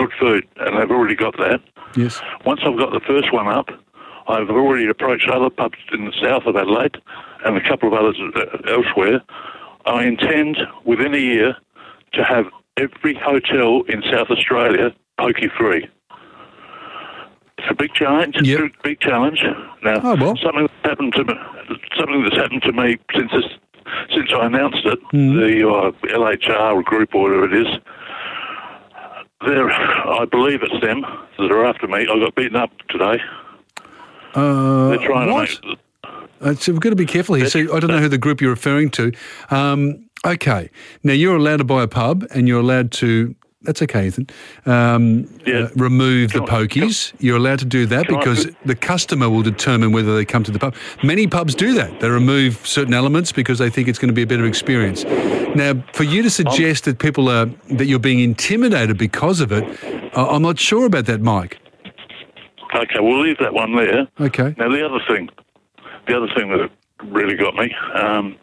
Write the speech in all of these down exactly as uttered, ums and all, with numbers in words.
good food, and they've already got that. Yes. Once I've got the first one up, I've already approached other pubs in the south of Adelaide and a couple of others elsewhere. I intend, within a year, to have every hotel in South Australia pokey-free. It's a big challenge. Yep. Big, big challenge. Now, oh, well. something that's happened to me, something that's happened to me since this, since I announced it, mm. the uh, L H R group or whatever it is. They're, I believe it's them that are after me. I got beaten up today. Uh, They're trying what? to make. Uh, so we've got to be careful here. So I don't know who the group you're referring to. Um, okay. Now, you're allowed to buy a pub and you're allowed to, that's okay, Ethan, um, Yeah. uh, remove Can the I- pokies. You're allowed to do that Can I- because the customer will determine whether they come to the pub. Many pubs do that. They remove certain elements because they think it's going to be a better experience. Now, for you to suggest that people are, that you're being intimidated because of it, uh, I'm not sure about that, Mike. Okay, we'll leave that one there. Okay. Now, the other thing, the other thing that really got me, um,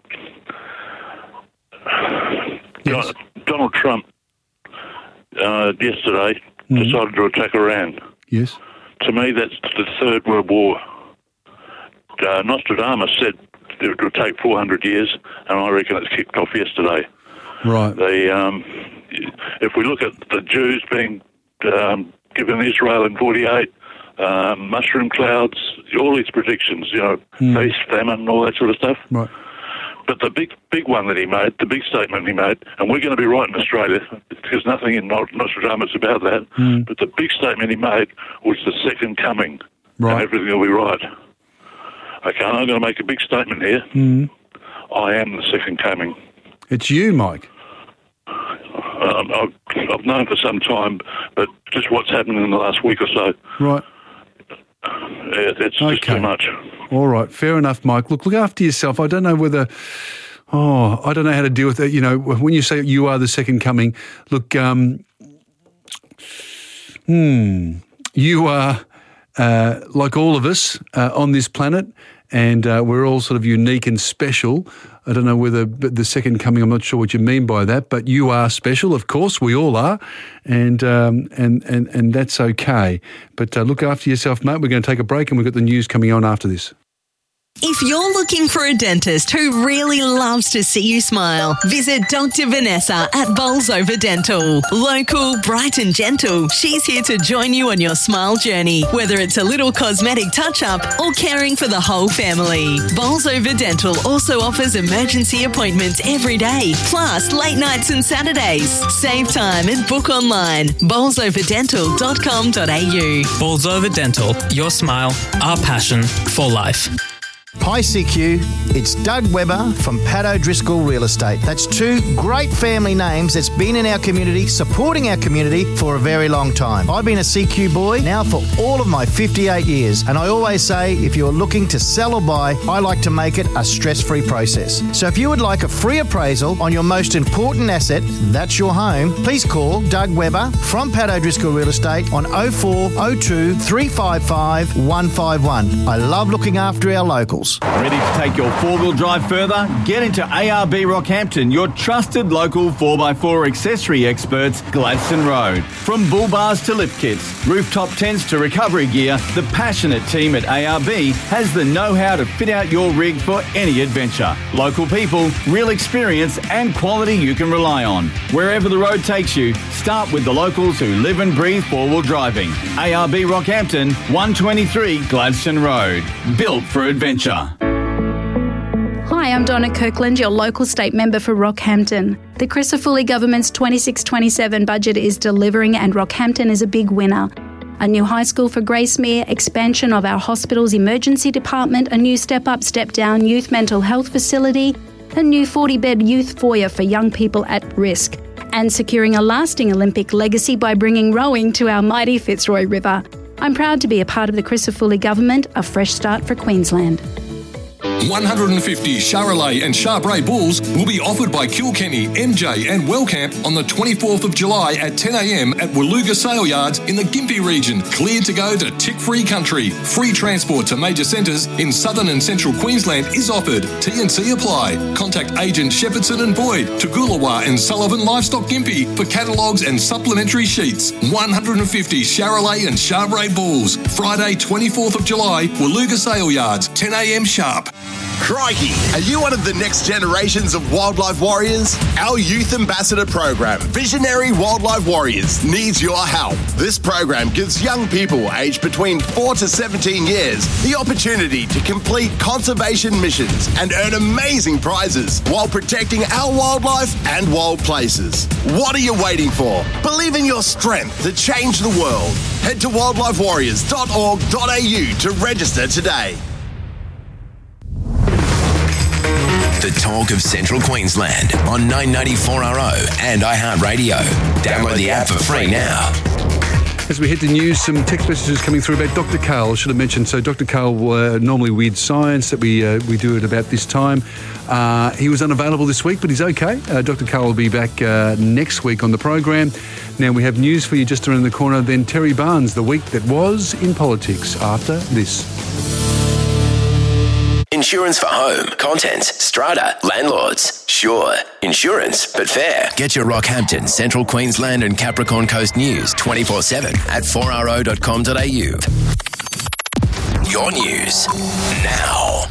Yes. Don- Donald Trump uh, yesterday Mhm. decided to attack Iran. Yes. To me, that's the Third World War. Uh, Nostradamus said it would take four hundred years, and I reckon it's kicked off yesterday. Right. The, um, if we look at the Jews being um, given Israel in forty-eight, um, mushroom clouds, all these predictions, you know, Mm. feast, famine, all that sort of stuff. Right. But the big, big one that he made, the big statement he made, and we're going to be right in Australia, there's nothing in Nostradamus about that, Mm. but the big statement he made was the second coming, Right. and everything will be right. Okay, I'm going to make a big statement here. Mm. I am the second coming. It's you, Mike. Um, I've, I've known for some time, but just what's happened in the last week or so, Right. it, it's just Okay. too much. All right. Fair enough, Mike. Look, look after yourself. I don't know whether... Oh, I don't know how to deal with it. You know, when you say you are the second coming, look, um, hmm, you are, uh, like all of us uh, on this planet, and uh, we're all sort of unique and special. I don't know whether but the second coming, I'm not sure what you mean by that, but you are special, of course, we all are, and um, and, and, and that's okay. But uh, look after yourself, mate. We're going to take a break and we've got the news coming on after this. If you're looking for a dentist who really loves to see you smile, visit Doctor Vanessa at Bowls Over Dental. Local, bright and gentle, she's here to join you on your smile journey, whether it's a little cosmetic touch-up or caring for the whole family. Bowls Over Dental also offers emergency appointments every day, plus late nights and Saturdays. Save time and book online. bowls over dental dot com dot a u. Balls Over Dental, your smile, our passion for life. Hi C Q, it's Doug Webber from Pat O'Driscoll Real Estate. That's two great family names that's been in our community, supporting our community for a very long time. I've been a C Q boy now for all of my fifty-eight years, and I always say if you're looking to sell or buy, I like to make it a stress-free process. So if you would like a free appraisal on your most important asset, that's your home, please call Doug Webber from Pat O'Driscoll Real Estate on oh four oh two, three five five, one five one. I love looking after our locals. Ready to take your four-wheel drive further? Get into A R B Rockhampton, your trusted local four by four accessory experts, Gladstone Road. From bull bars to lift kits, rooftop tents to recovery gear, the passionate team at A R B has the know-how to fit out your rig for any adventure. Local people, real experience and quality you can rely on. Wherever the road takes you, start with the locals who live and breathe four-wheel driving. A R B Rockhampton, one twenty-three Gladstone Road. Built for adventure. Hi, I'm Donna Kirkland, your local state member for Rockhampton. The Crisafulli government's twenty-six twenty-seven budget is delivering and Rockhampton is a big winner. A new high school for Gracemere, expansion of our hospital's emergency department, a new step-up, step-down youth mental health facility, a new forty-bed youth foyer for young people at risk, and securing a lasting Olympic legacy by bringing rowing to our mighty Fitzroy River. I'm proud to be a part of the Crisafulli government, a fresh start for Queensland. one hundred fifty Charolais and Charbray bulls will be offered by Kilkenny, M J and Wellcamp on the twenty-fourth of July at ten a m at Waluga Sale Yards in the Gympie region. Cleared to go to tick-free country. Free transport to major centres in southern and central Queensland is offered. T and C apply. Contact agent Shepherdson and Boyd, Toogoolawah and Sullivan Livestock Gympie for catalogues and supplementary sheets. one hundred fifty Charolais and Charbray bulls. Friday twenty-fourth of July, Waluga Sale Yards, ten a m sharp. Crikey, are you one of the next generations of wildlife warriors? Our Youth Ambassador program, Visionary Wildlife Warriors, needs your help. This program gives young people aged between four to seventeen years the opportunity to complete conservation missions and earn amazing prizes while protecting our wildlife and wild places. What are you waiting for? Believe in your strength to change the world. Head to wildlife warriors dot org dot a u to register today. The talk of Central Queensland on nine ninety-four R O and iHeartRadio. Download the app for free now. As we hit the news, some text messages coming through about Doctor Karl. I should have mentioned, so Doctor Karl, uh, normally Weird Science, that we uh, we do it about this time. Uh, he was unavailable this week, but he's okay. Uh, Doctor Karl will be back uh, next week on the program. Now, we have news for you just around the corner. Then Terry Barnes, the week that was in politics after this. Insurance for home, contents, strata, landlords. Sure, insurance, but fair. Get your Rockhampton, Central Queensland and Capricorn Coast news twenty-four seven at four r o dot com dot a u. Your news now.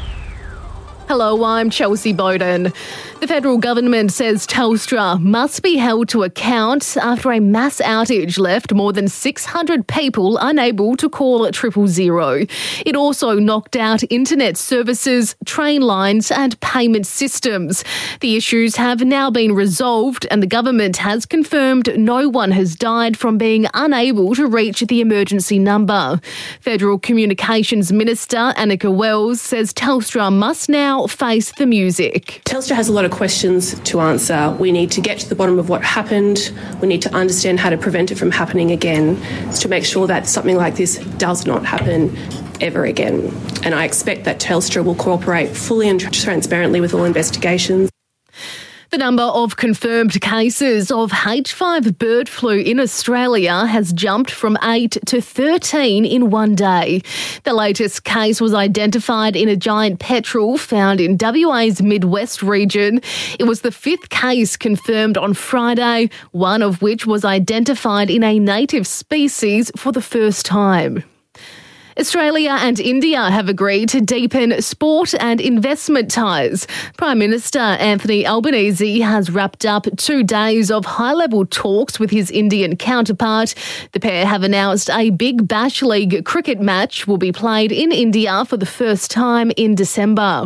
Hello, I'm Chelsea Bowden. The federal government says Telstra must be held to account after a mass outage left more than six hundred people unable to call triple zero. It also knocked out internet services, train lines and payment systems. The issues have now been resolved and the government has confirmed no one has died from being unable to reach the emergency number. Federal Communications Minister Annika Wells says Telstra must now face the music. Telstra has a lot of questions to answer. We need to get to the bottom of what happened. We need to understand how to prevent it from happening again, to make sure that something like this does not happen ever again. And I expect that Telstra will cooperate fully and transparently with all investigations. The number of confirmed cases of H five bird flu in Australia has jumped from eight to thirteen in one day. The latest case was identified in a giant petrel found in W A's Midwest region. It was the fifth case confirmed on Friday, one of which was identified in a native species for the first time. Australia and India have agreed to deepen sport and investment ties. Prime Minister Anthony Albanese has wrapped up two days of high-level talks with his Indian counterpart. The pair have announced a Big Bash League cricket match will be played in India for the first time in December.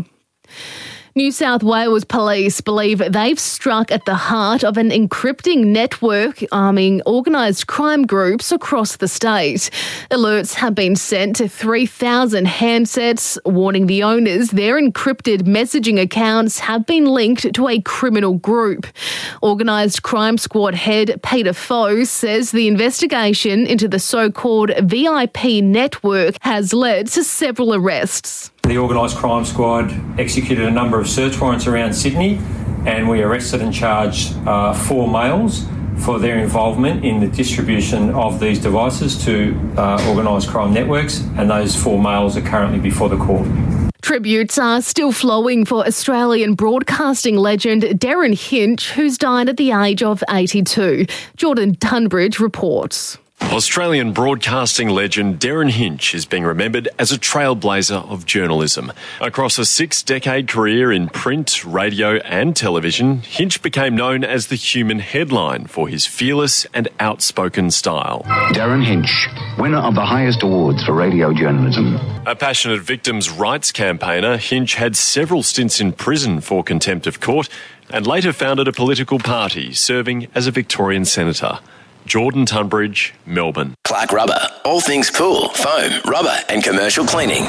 New South Wales police believe they've struck at the heart of an encrypting network arming organised crime groups across the state. Alerts have been sent to three thousand handsets, warning the owners their encrypted messaging accounts have been linked to a criminal group. Organised Crime Squad head Peter Foe says the investigation into the so-called V I P network has led to several arrests. The Organised Crime Squad executed a number of search warrants around Sydney and we arrested and charged uh, four males for their involvement in the distribution of these devices to uh, organised crime networks, and those four males are currently before the court. Tributes are still flowing for Australian broadcasting legend Darren Hinch, who's died at the age of eighty-two. Jordan Tunbridge reports. Australian broadcasting legend Darren Hinch is being remembered as a trailblazer of journalism. Across a six-decade career in print, radio and television, Hinch became known as the human headline for his fearless and outspoken style. Darren Hinch, winner of the highest awards for radio journalism. A passionate victims' rights campaigner, Hinch had several stints in prison for contempt of court and later founded a political party, serving as a Victorian senator. Jordan Tunbridge, Melbourne. Clark Rubber. All things pool, foam, rubber and commercial cleaning.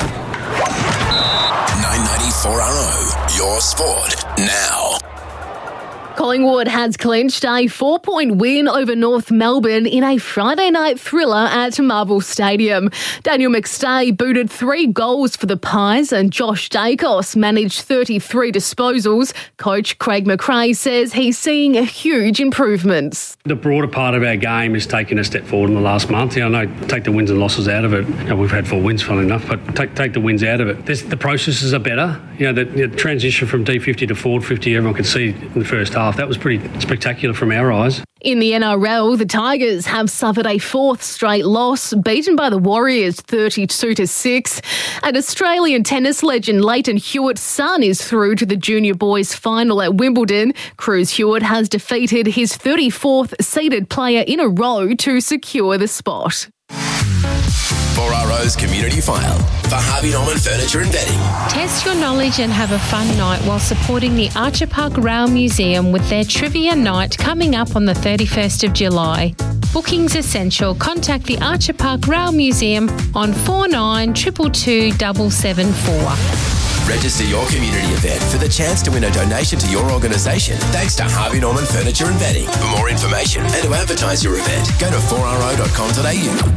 nine ninety-four R O. Your sport now. Collingwood has clinched a four-point win over North Melbourne in a Friday night thriller at Marvel Stadium. Daniel McStay booted three goals for the Pies and Josh Dacos managed thirty-three disposals. Coach Craig McRae says he's seeing huge improvements. The broader part of our game is taking a step forward in the last month. You know, take the wins and losses out of it. You know, we've had four wins, funnily enough, but take take the wins out of it. There's, the processes are better. You know, the, the transition from D fifty to Ford fifty, everyone could see in the first half. That was pretty spectacular from our eyes. In the N R L, the Tigers have suffered a fourth straight loss, beaten by the Warriors thirty-two to six. And Australian tennis legend Leighton Hewitt's son is through to the junior boys final at Wimbledon. Cruz Hewitt has defeated his thirty-fourth seeded player in a row to secure the spot. four R O's Community File for Harvey Norman Furniture and Bedding. Test your knowledge and have a fun night while supporting the Archer Park Rail Museum with their Trivia Night coming up on the thirty-first of July. Bookings essential. Contact the Archer Park Rail Museum on four nine two two two seven seven four. Register your community event for the chance to win a donation to your organisation thanks to Harvey Norman Furniture and Bedding. For more information and to advertise your event, go to four r o dot com dot a u.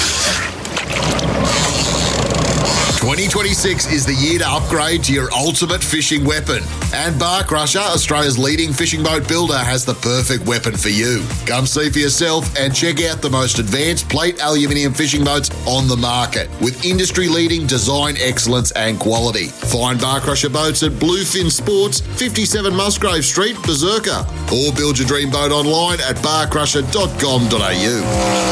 twenty twenty-six is the year to upgrade to your ultimate fishing weapon. And Bar Crusher, Australia's leading fishing boat builder, has the perfect weapon for you. Come see for yourself and check out the most advanced plate aluminium fishing boats on the market with industry-leading design excellence and quality. Find Bar Crusher boats at Bluefin Sports, fifty-seven Musgrave Street, Berserker. Or build your dream boat online at bar crusher dot com dot a u.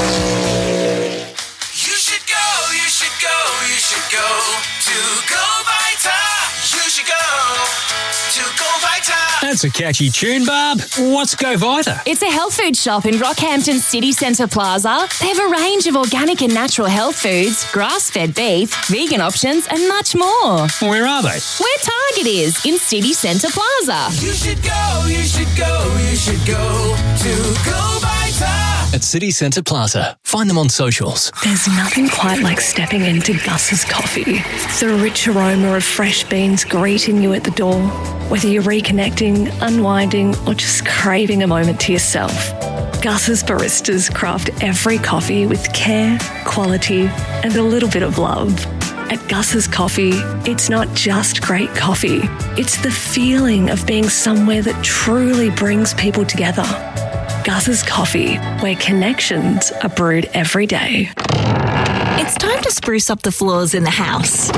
Go to Go Vita. You should go to Go Vita. That's a catchy tune, Barb. What's Go Vita? It's a health food shop in Rockhampton City Centre Plaza. They have a range of organic and natural health foods, grass-fed beef, vegan options, and much more. Where are they? Where Target is, in City Centre Plaza. You should go, you should go, you should go to Go Vita. At City Centre Plaza. Find them on socials. There's nothing quite like stepping into Gus's coffee. The rich aroma of fresh beans greeting you at the door. Whether you're reconnecting, unwinding, or just craving a moment to yourself. Gus's baristas craft every coffee with care, quality, and a little bit of love. At Gus's Coffee, it's not just great coffee. It's the feeling of being somewhere that truly brings people together. Gus's Coffee, where connections are brewed every day. It's time to spruce up the floors in the house.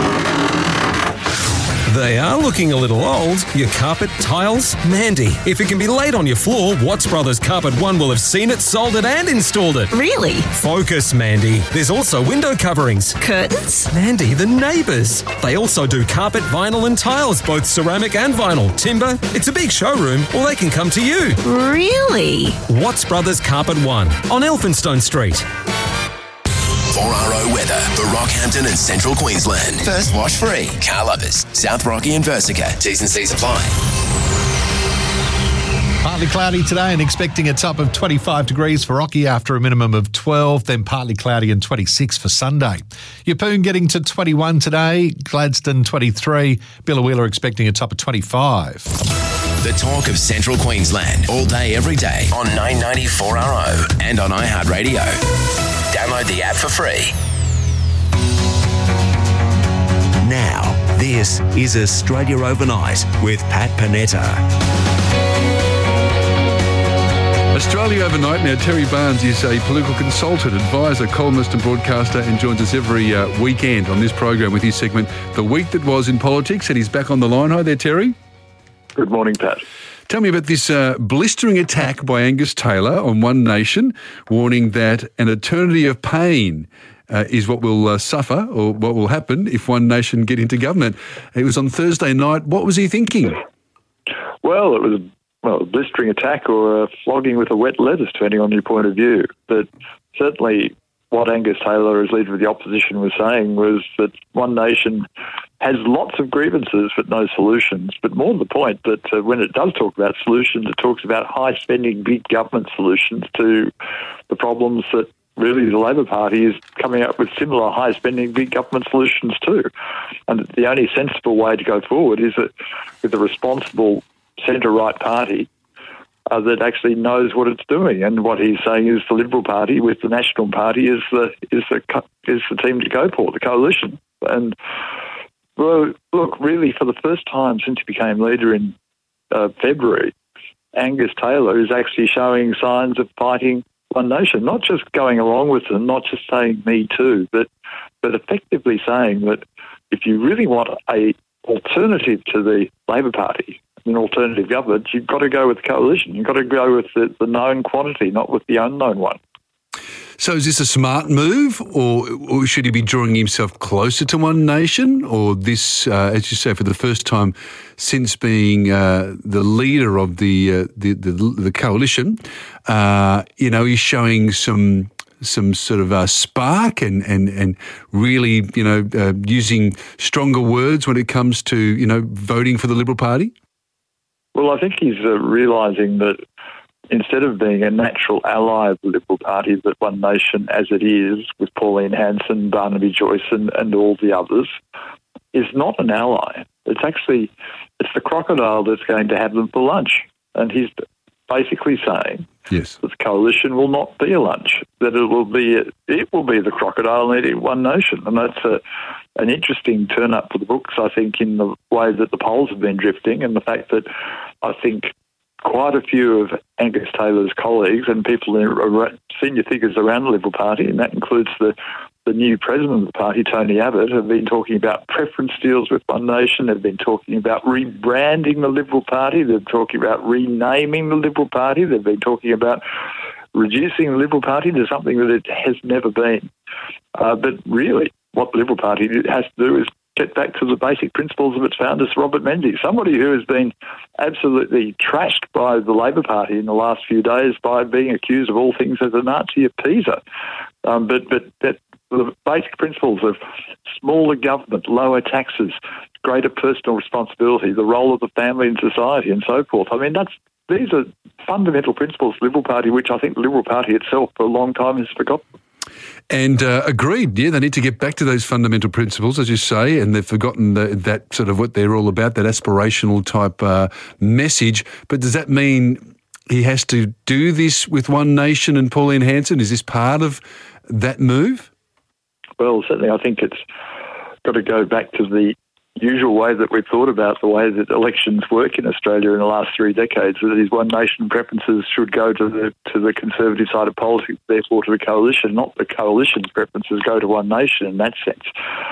They are looking a little old. Your carpet, tiles, Mandy. If it can be laid on your floor, Watts Brothers Carpet One will have seen it, sold it and installed it. Really? Focus, Mandy. There's also window coverings. Curtains? Mandy, the neighbours. They also do carpet, vinyl and tiles, both ceramic and vinyl. Timber. It's a big showroom, or they can come to you. Really? Watts Brothers Carpet One on Elphinstone Street. four R O weather for Rockhampton and Central Queensland. First wash free. Car lovers. South Rocky and Versica. T's and C's apply. Partly cloudy today and expecting a top of twenty-five degrees for Rocky after a minimum of twelve, then partly cloudy and twenty-six for Sunday. Yeppoon getting to twenty-one today, Gladstone twenty-three, Billawheeler expecting a top of twenty-five. The talk of Central Queensland all day, every day on nine ninety four R O and on iHeartRadio. Download the app for free. Now, this is Australia Overnight with Pat Panetta. Australia Overnight. Now, Terry Barnes is a political consultant, advisor, columnist and broadcaster and joins us every uh, weekend on this program with his segment, The Week That Was in Politics, and he's back on the line. Hi there, Terry. Good morning, Pat. Tell me about this uh, blistering attack by Angus Taylor on One Nation, warning that an eternity of pain uh, is what will uh, suffer or what will happen if One Nation get into government. It was on Thursday night. What was he thinking? Well, it was well, a blistering attack or a flogging with a wet lettuce, depending on your point of view. But certainly what Angus Taylor, as Leader of the Opposition, was saying was that One Nation has lots of grievances but no solutions. But more to the point that uh, when it does talk about solutions, it talks about high-spending big government solutions to the problems that really the Labor Party is coming up with similar high-spending big government solutions too. And the only sensible way to go forward is that with a responsible centre-right party uh, that actually knows what it's doing. And what he's saying is the Liberal Party with the National Party is the is the co- is the team to go for, the coalition. And well, look, really, for the first time since he became leader in uh, February, Angus Taylor is actually showing signs of fighting One Nation, not just going along with them, not just saying me too, but but effectively saying that if you really want a alternative to the Labor Party, an alternative government, you've got to go with the coalition. You've got to go with the, the known quantity, not with the unknown one. So is this a smart move, or, or should he be drawing himself closer to One Nation, or this, uh, as you say, for the first time since being uh, the leader of the uh, the, the, the coalition, uh, you know, he's showing some some sort of uh, spark and, and, and really, you know, uh, using stronger words when it comes to, you know, voting for the Liberal Party? Well, I think he's uh, realising that instead of being a natural ally of the Liberal Party, that One Nation, as it is, with Pauline Hanson, Barnaby Joyce and, and all the others, is not an ally. It's actually, it's the crocodile that's going to have them for lunch. And he's basically saying yes, that the coalition will not be a lunch, that it will be, it will be the crocodile leading One Nation. And that's a, an interesting turn up for the books, I think, in the way that the polls have been drifting, and the fact that I think quite a few of Angus Taylor's colleagues and people in senior figures around the Liberal Party, and that includes the, the new president of the party, Tony Abbott, have been talking about preference deals with One Nation. They've been talking about rebranding the Liberal Party. They're talking about renaming the Liberal Party. They've been talking about reducing the Liberal Party to something that it has never been. Uh, but really, what the Liberal Party has to do is get back to the basic principles of its founder, Sir Robert Menzies, somebody who has been absolutely trashed by the Labor Party in the last few days by being accused of all things as a Nazi appeaser. Um, but but that the basic principles of smaller government, lower taxes, greater personal responsibility, the role of the family in society and so forth. I mean, that's these are fundamental principles of the Liberal Party, which I think the Liberal Party itself for a long time has forgotten. And uh, agreed, yeah, they need to get back to those fundamental principles, as you say, and they've forgotten the, that sort of what they're all about, that aspirational type uh, message. But does that mean he has to do this with One Nation and Pauline Hanson? Is this part of that move? Well, certainly I think it's got to go back to the usual way that we've thought about the way that elections work in Australia in the last three decades, that these One Nation preferences should go to the to the Conservative side of politics, therefore to the coalition, not the coalition's preferences go to One Nation in that sense.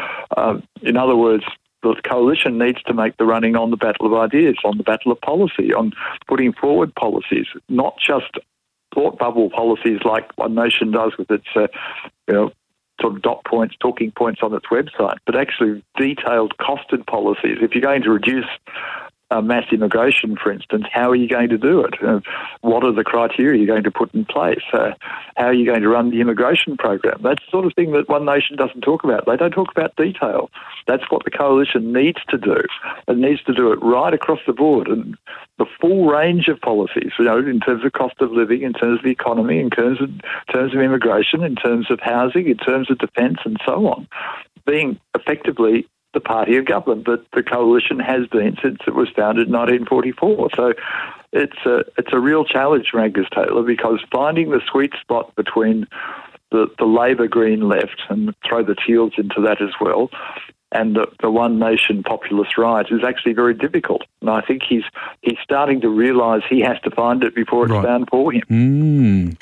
Um, in other words, the coalition needs to make the running on the battle of ideas, on the battle of policy, on putting forward policies, not just thought bubble policies like One Nation does with its, uh, you know, sort of dot points, talking points on its website, but actually detailed costed policies. If you're going to reduce uh, mass immigration, for instance, how are you going to do it? Uh, what are the criteria you're going to put in place? Uh, how are you going to run the immigration program? That's the sort of thing that One Nation doesn't talk about. They don't talk about detail. That's what the coalition needs to do. It needs to do it right across the board, and the full range of policies, you know, in terms of cost of living, in terms of the economy, in terms of, in terms of immigration, in terms of housing, in terms of defence and so on, being effectively the party of government that the coalition has been since it was founded in nineteen forty-four. So it's a, it's a real challenge for Angus Taylor, because finding the sweet spot between the, the Labor Green left, and throw the Teals into that as well, and the, the One Nation populist right is actually very difficult. And I think he's he's starting to realise he has to find it before it's right. found for him. Mm.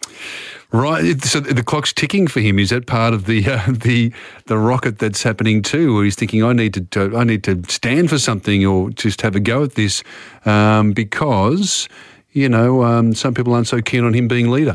Right. So the clock's ticking for him. Is that part of the uh, the the rocket that's happening too, where he's thinking, I need to, to I need to stand for something, or just have a go at this, um, because you know um, some people aren't so keen on him being leader.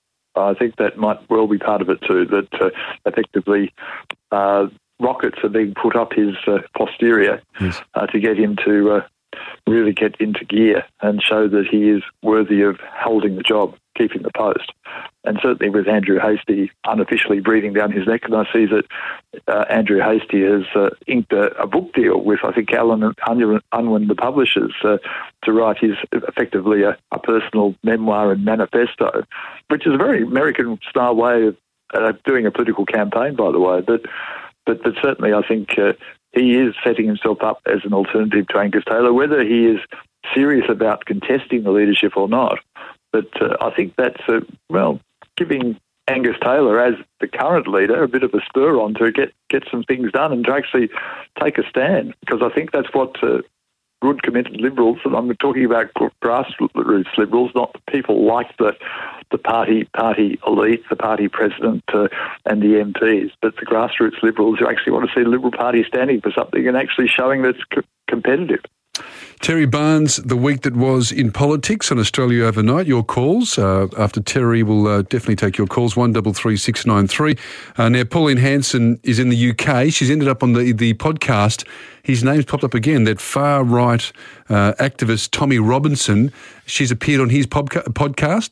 I think that might well be part of it too. That uh, effectively. Uh, rockets are being put up his uh, posterior yes. uh, to get him to uh, really get into gear and show that he is worthy of holding the job, keeping the post. And certainly with Andrew Hastie unofficially breathing down his neck, and I see that uh, Andrew Hastie has uh, inked a, a book deal with, I think, Alan Unwin, the publishers, uh, to write his effectively a, a personal memoir and manifesto, which is a very American-style way of uh, doing a political campaign, by the way. But But, but certainly I think uh, he is setting himself up as an alternative to Angus Taylor. Whether he is serious about contesting the leadership or not, But uh, I think that's, uh, well, giving Angus Taylor, as the current leader, a bit of a spur on to get, get some things done and to actually take a stand, because I think that's what uh, good, committed Liberals, and I'm talking about grassroots Liberals, not the people like the the party party elite, the party president uh, and the M Ps, but the grassroots Liberals who actually want to see the Liberal Party standing for something and actually showing that it's co- competitive. Terry Barnes, the week that was in politics on Australia Overnight. Your calls. Uh, after Terry, will uh, definitely take your calls, one double three six nine three. Uh, now, Pauline Hanson is in the U K. She's ended up on the, the podcast. His name's popped up again, that far-right uh, activist Tommy Robinson. She's appeared on his podca- podcast.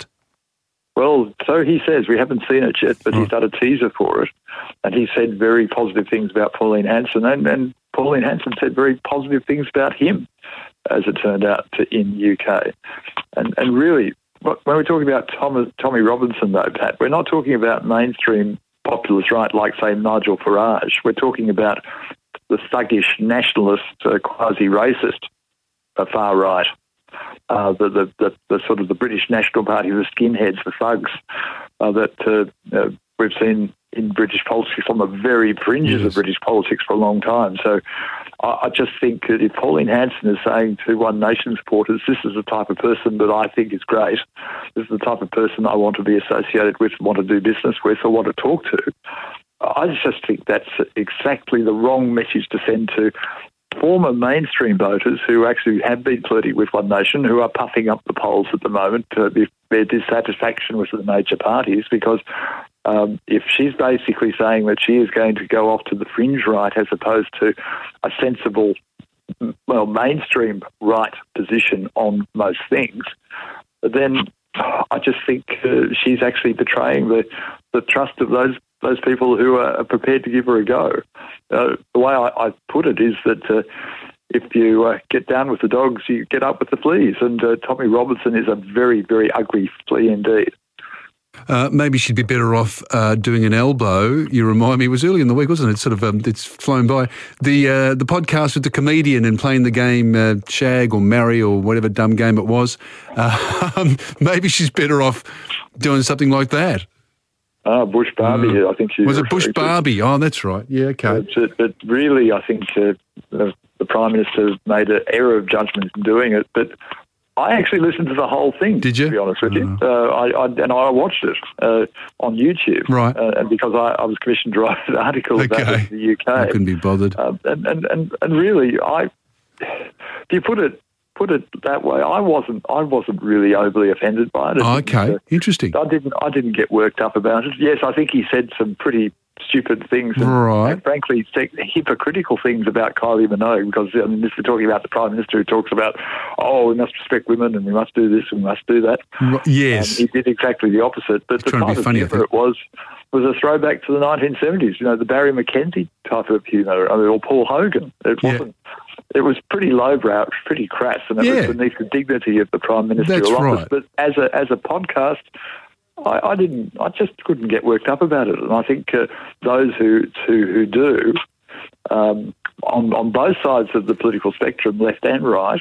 Well, so he says. We haven't seen it yet, but oh. he's done a teaser for it. And he said very positive things about Pauline Hanson. And, and Pauline Hanson said very positive things about him, as it turned out, to, in U K. And and really, when we're talking about Tom, Tommy Robinson, though, Pat, we're not talking about mainstream populist right like, say, Nigel Farage. We're talking about the thuggish, nationalist, uh, quasi-racist, uh, far right. Uh, the, the, the, the sort of the British National Party, the skinheads, the thugs uh, that uh, uh, we've seen in British politics, on the very fringes yes. of British politics for a long time. So I, I just think that if Pauline Hanson is saying to One Nation supporters, this is the type of person that I think is great, this is the type of person I want to be associated with, want to do business with, or want to talk to, I just think that's exactly the wrong message to send to former mainstream voters who actually have been flirting with One Nation, who are puffing up the polls at the moment to be, their dissatisfaction with the major parties, because um, if she's basically saying that she is going to go off to the fringe right as opposed to a sensible, well, mainstream right position on most things, then I just think uh, she's actually betraying the, the trust of those those people who are prepared to give her a go. Uh, the way I, I put it is that uh, if you uh, get down with the dogs, you get up with the fleas. And uh, Tommy Robinson is a very, very ugly flea indeed. Uh, maybe she'd be better off uh, doing an elbow. You remind me, it was early in the week, wasn't it? Sort of, um, it's flown by. The uh, the podcast with the comedian and playing the game uh, Shag or Marry or whatever dumb game it was. Uh, um, maybe she's better off doing something like that. Ah, Bush Barbie, uh, I think she was it Bush Barbie? Oh, that's right. Yeah, okay. But, but really, I think uh, the, the Prime Minister made an error of judgment in doing it. But I actually listened to the whole thing. Did you? To be honest with uh, you, uh, I, I and I watched it uh, on YouTube. Right. Uh, and because I, I was commissioned to write an article okay. about it in the U K, I couldn't be bothered. Um, and, and and and really, I if you put it. Put it that way, I wasn't. I wasn't really overly offended by it. it oh, okay, uh, interesting. I didn't. I didn't get worked up about it. Yes, I think he said some pretty stupid things, and, right. and frankly, hypocritical things about Kylie Minogue. Because I mean, this we're talking about the Prime Minister who talks about, oh, we must respect women and we must do this and we must do that. Right. Yes, um, he did exactly the opposite. But He's the type of funny, humour it was was a throwback to the nineteen seventies. You know, the Barry McKenzie type of humour, I mean, or Paul Hogan. It yeah. wasn't. It was pretty lowbrow, it was pretty crass, and it yeah. was beneath the dignity of the Prime Ministerial That's office. right. But as a as a podcast, I, I didn't. I just couldn't get worked up about it, and I think uh, those who who, who do, um, on on both sides of the political spectrum, left and right,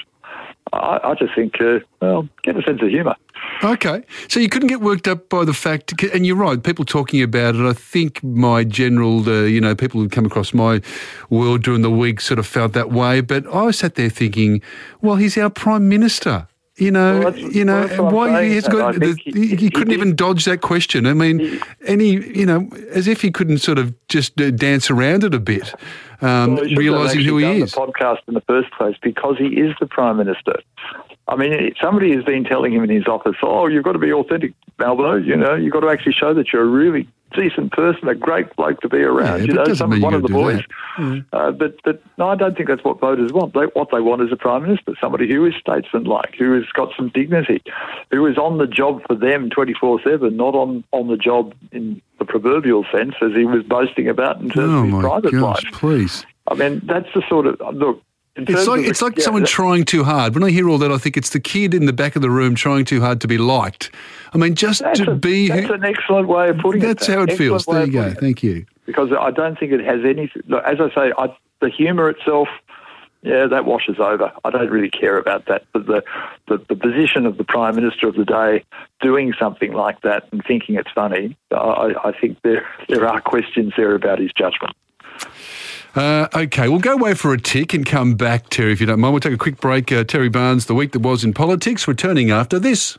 I, I just think, uh, well, get a sense of humour. Okay. So you couldn't get worked up by the fact, and you're right, people talking about it, I think my general, uh, you know, people who come across my world during the week sort of felt that way, but I sat there thinking, well, he's our Prime Minister. You know, well, you know, well, why he has got the, he, he, he couldn't he even dodge that question. I mean, he, any, you know, as if he couldn't sort of just uh, dance around it a bit, um, well, realising who he is. The podcast in the first place because he is the Prime Minister. I mean, somebody has been telling him in his office, "Oh, you've got to be authentic, Malvo. You know, you've got to actually show that you're a really decent person, a great bloke to be around." Yeah, you know, some one of the boys. Mm. Uh, but but no, I don't think that's what voters want. They, what they want is a Prime Minister, somebody who is statesman-like, who has got some dignity, who is on the job for them twenty-four seven, not on, on the job in the proverbial sense as he was boasting about in terms oh of his my private gosh, life. Please. I mean, that's the sort of look. It's like it's like yeah, someone trying too hard. When I hear all that, I think it's the kid in the back of the room trying too hard to be liked. I mean, just to a, be... That's an excellent way of putting that's it. That's how it feels. There you go. It. Thank you. Because I don't think it has any... Look, as I say, I, the humour itself, yeah, that washes over. I don't really care about that. But the, the, the position of the Prime Minister of the day doing something like that and thinking it's funny, I, I think there there are questions there about his judgment. Uh, okay, we'll go away for a tick and come back, Terry, if you don't mind. We'll take a quick break. Uh, Terry Barnes, the week that was in politics, returning after this.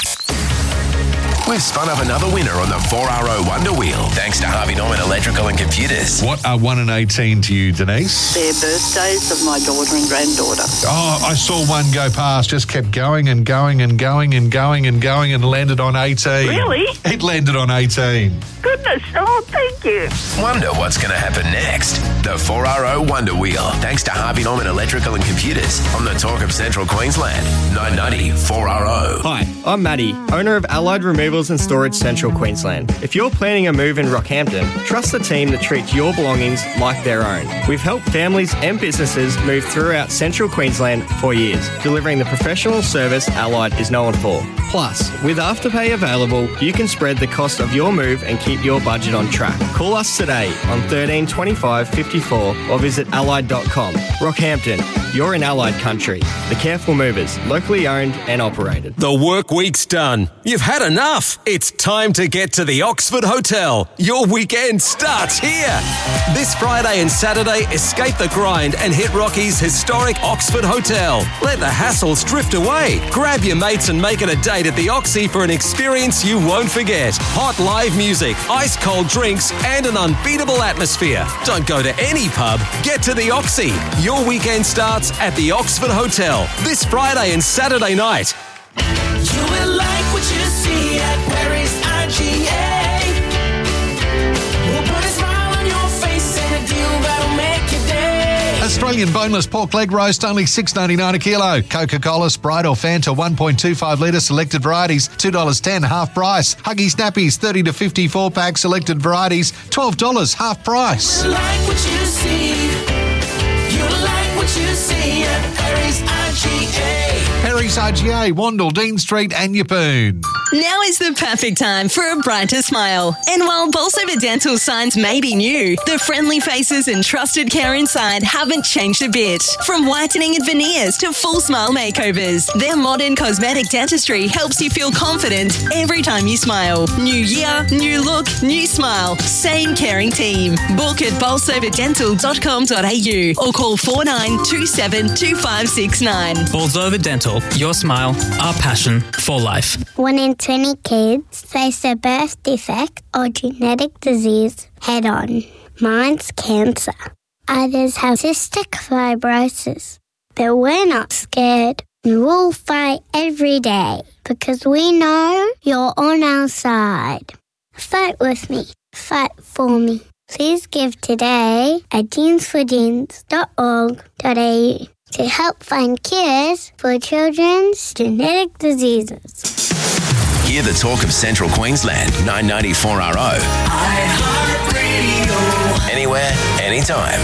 We've spun up another winner on the four R O Wonder Wheel, thanks to Harvey Norman Electrical and Computers. What are one and eighteen to you, Denise? They're birthdays of my daughter and granddaughter. Oh, I saw one go past, just kept going and going and going and going and going and landed on eighteen. Really? It landed on eighteen. Goodness, oh, thank you. Wonder what's going to happen next. The four R O Wonder Wheel, thanks to Harvey Norman Electrical and Computers on the Talk of Central Queensland. nine ninety four R O. Hi, I'm Maddie, owner of Allied Removals and Storage Central Queensland. If you're planning a move in Rockhampton, trust the team that treats your belongings like their own. We've helped families and businesses move throughout Central Queensland for years, delivering the professional service Allied is known for. Plus, with Afterpay available, you can spread the cost of your move and keep your budget on track. Call us today on thirteen twenty-five fifty-four or visit allied dot com. Rockhampton, you're in Allied country. The Careful Movers, locally owned and operated. The work week's done. You've had enough. It's time to get to the Oxford Hotel. Your weekend starts here. This Friday and Saturday, escape the grind and hit Rocky's historic Oxford Hotel. Let the hassles drift away. Grab your mates and make it a date at the Oxy for an experience you won't forget. Hot live music, ice cold drinks, and an unbeatable atmosphere. Don't go to any pub. Get to the Oxy. Your weekend starts at the Oxford Hotel this Friday and Saturday night. You will like what you see at Perry's I G A. We'll put a smile on your face and a deal that'll make your day. Australian boneless pork leg roast, only six dollars ninety-nine a kilo. Coca-Cola, Sprite or Fanta, one point two five litre, selected varieties, two dollars ten, half price. Huggy Snappies, thirty to fifty-four pack, selected varieties, twelve dollars, half price. You like what you see. You like what you see at Perry's I G A. Perry's I G A, Wandle, Dean Street and Yeppoon. Now is the perfect time for a brighter smile. And while Bolsover Dental signs may be new, the friendly faces and trusted care inside haven't changed a bit. From whitening and veneers to full smile makeovers, their modern cosmetic dentistry helps you feel confident every time you smile. New year, new look, new smile. Same caring team. Book at bolsover dental dot com dot a u or call four nine two seven two five six nine. Bolsover Dental, your smile, our passion for life. One in twenty kids face a birth defect or genetic disease head on. Mine's cancer. Others have cystic fibrosis. But we're not scared. We'll fight every day because we know you're on our side. Fight with me. Fight for me. Please give today at jeans for jeans dot org dot a u to help find cures for children's genetic diseases. Hear the talk of Central Queensland, nine ninety four R O. iHeartRadio. Anywhere, anytime.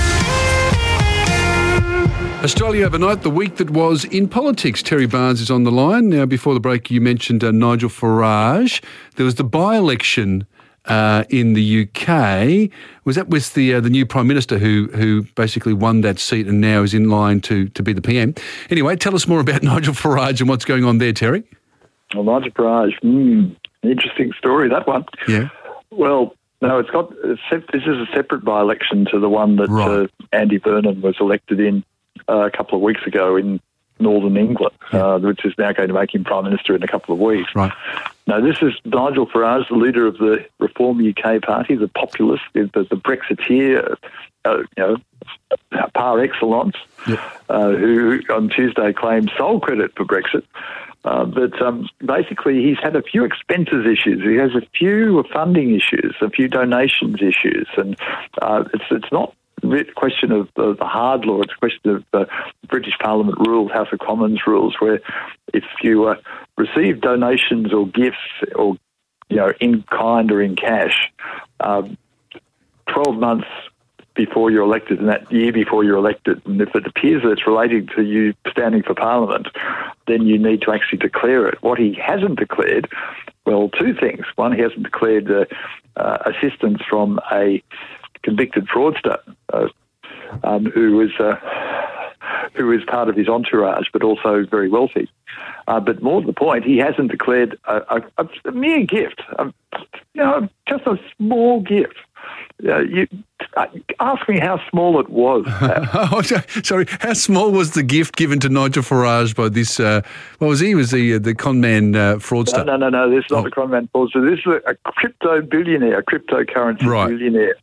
Australia overnight, the week that was in politics. Terry Barnes is on the line. Now, before the break, you mentioned uh, Nigel Farage. There was the by-election uh, in the U K. Was that with the uh, the new Prime Minister who who basically won that seat and now is in line to, to be the P M? Anyway, tell us more about Nigel Farage and what's going on there, Terry. Well, Nigel Farage, mm, interesting story, that one. Yeah. Well, no, it's got, this is a separate by-election to the one that right. uh, Andy Vernon was elected in uh, a couple of weeks ago in northern England, yeah. uh, which is now going to make him Prime Minister in a couple of weeks. Right. No, this is Nigel Farage, the leader of the Reform U K party, the populist, the, the Brexiteer, uh, you know, par excellence, yep. uh, who on Tuesday claimed sole credit for Brexit. Uh, but um, basically, he's had a few expenses issues. He has a few funding issues, a few donations issues, and uh, it's it's not a question of uh, the hard law. It's a question of uh, British Parliament rules, House of Commons rules, where if you uh, receive donations or gifts, or you know, in kind or in cash, uh, twelve months before you're elected, and that year before you're elected, and if it appears that it's relating to you standing for Parliament, then you need to actually declare it. What he hasn't declared, well, two things. One, he hasn't declared uh, uh, assistance from a convicted fraudster uh, um, who was uh, who is part of his entourage, but also very wealthy. Uh, but more to the point, he hasn't declared a, a, a mere gift, a, you know, just a small gift. Uh, you uh, ask me how small it was. oh, sorry, how small was the gift given to Nigel Farage by this? Uh, what was he? he was the uh, the con man uh, fraudster? No, no, no, no. This is not oh. the con man fraudster. This is a, a crypto billionaire, a cryptocurrency right. billionaire.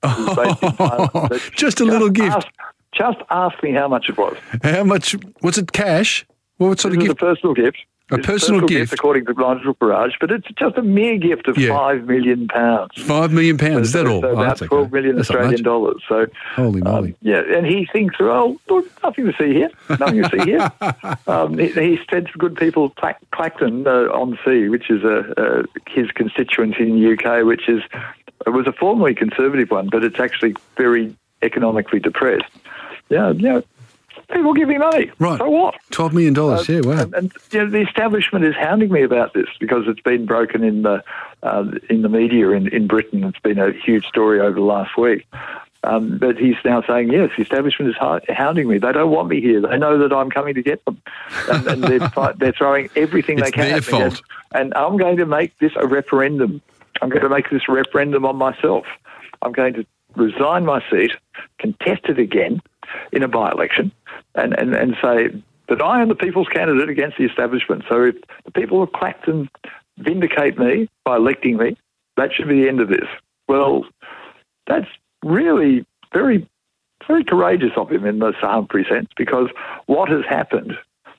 Oh, just, just a little gift. Ask, just ask me how much it was. How much was it? Cash? Well, what sort this of gift? A personal gift. A it's personal, personal gift. gift, according to Nigel Farage, but it's just a mere gift of yeah. five million pounds. Five million pounds. So, is that all? So oh, about twelve okay. million that's Australian dollars. So holy moly! Um, yeah, and he thinks, well, look, nothing to see here. Nothing to see here. um, he, he said to good people, Clack, Clacton uh, on Sea, which is a, uh, his constituency in the U K, which is it was a formerly conservative one, but it's actually very economically depressed. Yeah, yeah. People give me money. Right. So what? twelve million dollars, uh, yeah, wow. And, and you know, the establishment is hounding me about this because it's been broken in the uh, in the media in, in Britain. It's been a huge story over the last week. Um, but he's now saying, yes, the establishment is hounding me. They don't want me here. They know that I'm coming to get them. And, and they're, they're throwing everything it's they can their at me. fault. And, and I'm going to make this a referendum. I'm going to make this a referendum on myself. I'm going to resign my seat, contest it again in a by-election, and, and, and say that I am the people's candidate against the establishment. So if the people of Clacton vindicate me by electing me, that should be the end of this. Well, that's really very, very courageous of him in the Sir Humphrey sense, because what has happened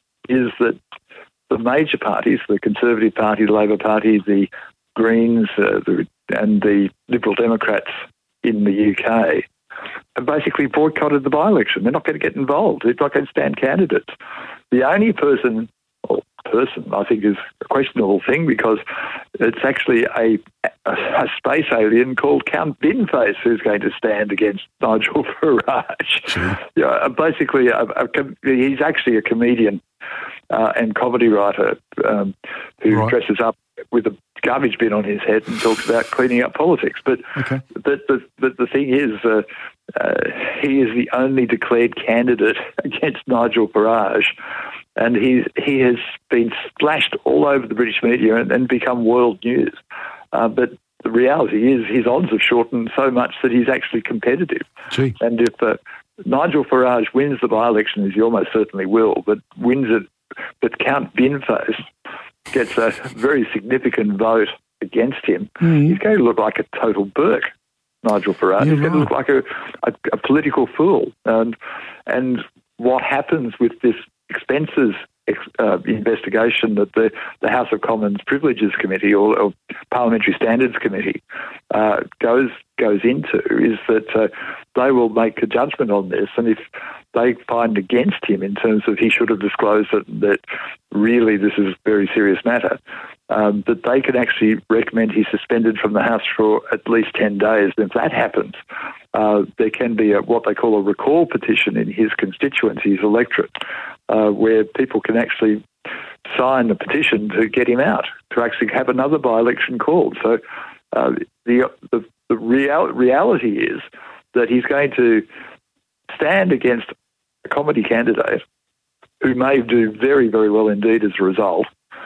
is that the major parties, the Conservative Party, the Labor Party, the Greens, uh, the, and the Liberal Democrats in the U K, have basically boycotted the by-election. They're not going to get involved. They're not going to stand candidates. The only person, or person, I think is a questionable thing, because it's actually a, a, a space alien called Count Binface who's going to stand against Nigel Farage. Sure. Yeah, basically, a, a, he's actually a comedian uh, and comedy writer um, who right. dresses up with a garbage bin on his head and talks about cleaning up politics. But okay. but, but, but the thing is, uh, uh, he is the only declared candidate against Nigel Farage, and he's he has been splashed all over the British media and, and become world news. Uh, but the reality is his odds have shortened so much that he's actually competitive. Gee. And if uh, Nigel Farage wins the by-election, as he almost certainly will, but wins it, but Count Binface gets a very significant vote against him, mm. he's going to look like a total Burke, Nigel Farage. You're he's going right. to look like a, a, a political fool. And and what happens with this expenses uh, investigation that the, the House of Commons Privileges Committee or, or Parliamentary Standards Committee uh, goes goes into is that uh, they will make a judgment on this, and if they find against him in terms of he should have disclosed that, that really this is a very serious matter, um, that they can actually recommend he's suspended from the House for at least ten days. And if that happens, uh, there can be a, what they call a recall petition in his constituency, his electorate, uh, where people can actually sign a petition to get him out, to actually have another by-election called. So uh, the, the, the real, reality is that he's going to stand against a comedy candidate who may do very, very well indeed as a result,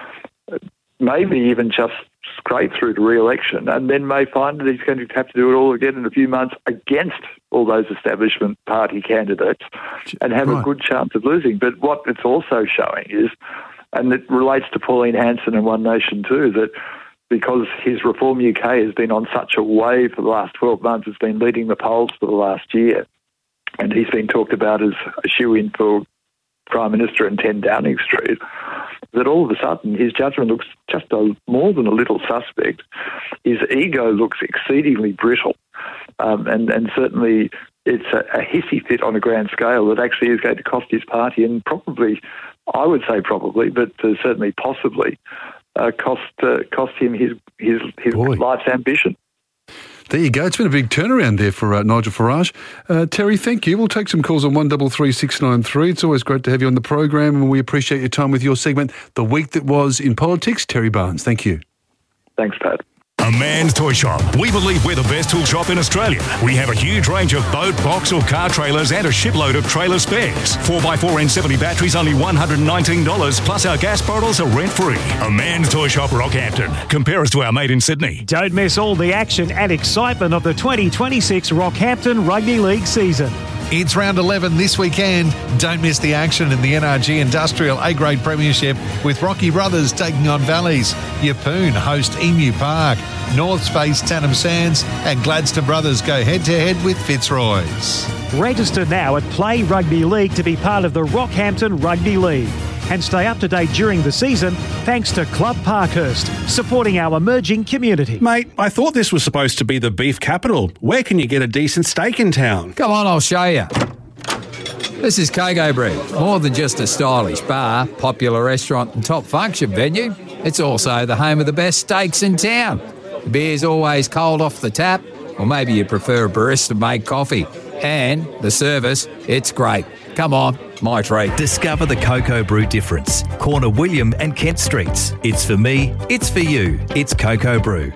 maybe even just scrape through to re-election, and then may find that he's going to have to do it all again in a few months against all those establishment party candidates and have right. a good chance of losing. But what it's also showing is, and it relates to Pauline Hanson and One Nation too, that because his Reform U K has been on such a wave for the last twelve months, it's been leading the polls for the last year, and he's been talked about as a shoe-in for Prime Minister in ten Downing Street, that all of a sudden his judgment looks just a, more than a little suspect. His ego looks exceedingly brittle, um, and, and certainly it's a, a hissy fit on a grand scale that actually is going to cost his party, and probably, I would say probably, but uh, certainly possibly, uh, cost uh, cost him his his, his life's ambition. There you go. It's been a big turnaround there for uh, Nigel Farage. Uh, Terry, thank you. We'll take some calls on one double three six nine three. It's always great to have you on the program, and we appreciate your time with your segment, The Week That Was in Politics. Terry Barnes, thank you. Thanks, Pat. A Man's Toy Shop. We believe we're the best tool shop in Australia. We have a huge range of boat, box or car trailers and a shipload of trailer spares. four by four N seventy batteries only one hundred nineteen dollars, plus our gas bottles are rent-free. A Man's Toy Shop, Rockhampton. Compare us to our mate in Sydney. Don't miss all the action and excitement of the twenty twenty-six Rockhampton Rugby League season. It's round eleven this weekend. Don't miss the action in the N R G Industrial A-Grade Premiership with Rocky Brothers taking on Valleys. Yeppoon host Emu Park. Norths face Tannum Sands and Gladstone Brothers go head-to-head with Fitzroy's. Register now at Play Rugby League to be part of the Rockhampton Rugby League. And stay up to date during the season thanks to Club Parkhurst, supporting our emerging community. Mate, I thought this was supposed to be the beef capital. Where can you get a decent steak in town? Come on, I'll show you. This is Coco Brew. More than just a stylish bar, popular restaurant and top function venue, it's also the home of the best steaks in town. The beer's always cold off the tap, or maybe you prefer a barista-made coffee. And the service, it's great. Come on, my treat. Discover the Coco Brew difference. Corner William and Kent Streets. It's for me, it's for you. It's Coco Brew.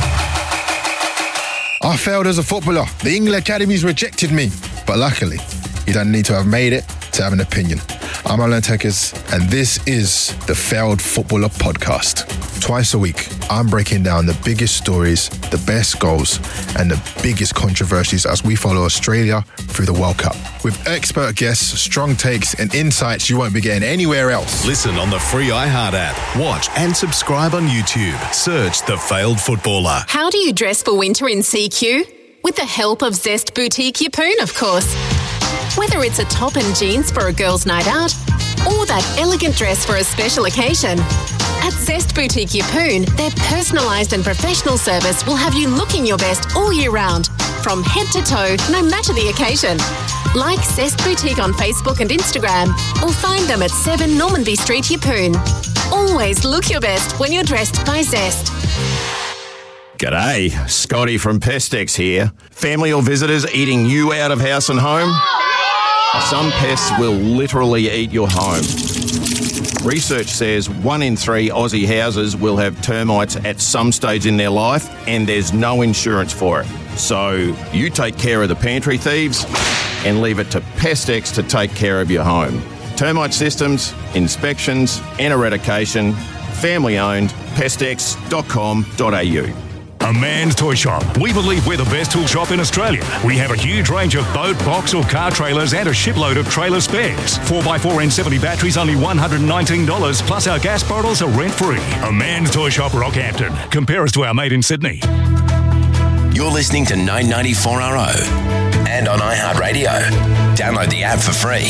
I failed as a footballer. The England Academies rejected me. But luckily, you don't need to have made it to have an opinion. I'm Alan Tekers, and this is the Failed Footballer Podcast. Twice a week, I'm breaking down the biggest stories, the best goals, and the biggest controversies as we follow Australia through the World Cup. With expert guests, strong takes, and insights you won't be getting anywhere else. Listen on the free iHeart app. Watch and subscribe on YouTube. Search The Failed Footballer. How do you dress for winter in C Q? With the help of Zest Boutique Yeppoon, of course. Whether it's a top and jeans for a girl's night out or that elegant dress for a special occasion, at Zest Boutique Yeppoon, their personalised and professional service will have you looking your best all year round, from head to toe, no matter the occasion. Like Zest Boutique on Facebook and Instagram, or find them at seven Normanby Street, Yeppoon. Always look your best when you're dressed by Zest. G'day, Scotty from Pestex here. Family or visitors eating you out of house and home? Some pests will literally eat your home. Research says one in three Aussie houses will have termites at some stage in their life, and there's no insurance for it. So you take care of the pantry thieves and leave it to Pestex to take care of your home. Termite systems, inspections and eradication, family owned, pestex dot com dot a u. A Man's Toy Shop. We believe we're the best tool shop in Australia. We have a huge range of boat, box or car trailers and a shipload of trailer spares. four by four N seventy batteries only one hundred nineteen dollars, plus our gas bottles are rent-free. A Man's Toy Shop, Rockhampton. Compare us to our mate in Sydney. You're listening to nine ninety-four R O and on iHeartRadio. Download the app for free.